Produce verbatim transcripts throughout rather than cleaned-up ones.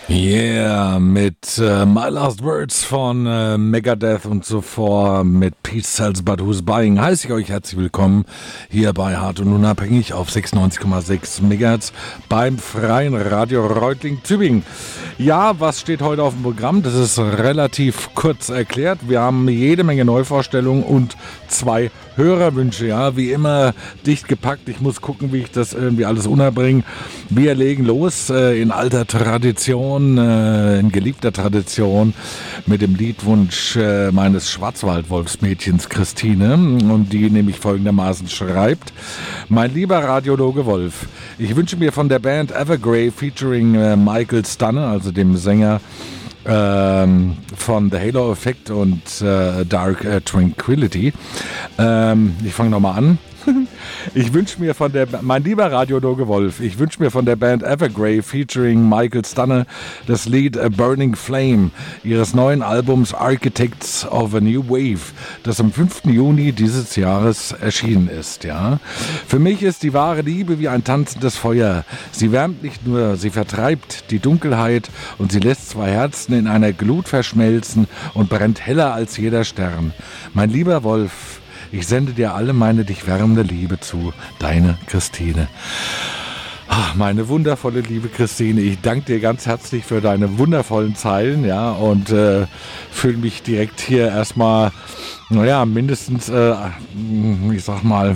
Yeah, mit äh, My Last Words von äh, Megadeth und zuvor mit Peace Sells But Who's Buying heiße ich euch herzlich willkommen hier bei Hart und Unabhängig auf sechsundneunzig Komma sechs Megahertz beim Freien Radio Reutling-Tübingen. Ja, was steht heute auf dem Programm? Das ist relativ kurz erklärt. Wir haben jede Menge Neuvorstellungen und zwei Hörerwünsche, ja, wie immer dicht gepackt. Ich muss gucken, wie ich das irgendwie alles unterbringe. Wir legen los äh, in alter Tradition, äh, in geliebter Tradition mit dem Liedwunsch äh, meines Schwarzwaldwolfsmädchens Christine, und die nämlich folgendermaßen schreibt: Mein lieber Radiologe Wolf, ich wünsche mir von der Band Evergrey featuring äh, Michael Stunner, also dem Sänger Ähm, von The Halo Effect und äh, Dark äh, Tranquility. Ähm, ich fange nochmal an. Ich wünsche mir von der, mein lieber Radiologe Wolf, ich wünsche mir von der Band Evergrey featuring Michael Stunner das Lied A Burning Flame ihres neuen Albums Architects of a New Wave, das am fünften Juni dieses Jahres erschienen ist. Ja. Für mich ist die wahre Liebe wie ein tanzendes Feuer. Sie wärmt nicht nur, sie vertreibt die Dunkelheit und sie lässt zwei Herzen in einer Glut verschmelzen und brennt heller als jeder Stern. Mein lieber Wolf, ich sende dir alle meine dich wärmende Liebe zu, deine Christine. Ach, meine wundervolle liebe Christine, ich danke dir ganz herzlich für deine wundervollen Zeilen, ja, und äh, fühle mich direkt hier erstmal, naja, mindestens, äh, ich sag mal,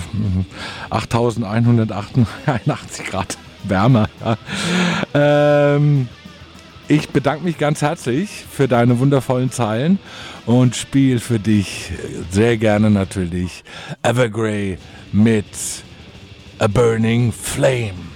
achttausendeinhunderteinundachtzig Grad wärmer. Ja. Ähm, Ich bedanke mich ganz herzlich für deine wundervollen Zeilen und spiele für dich sehr gerne natürlich Evergrey mit A Burning Flame.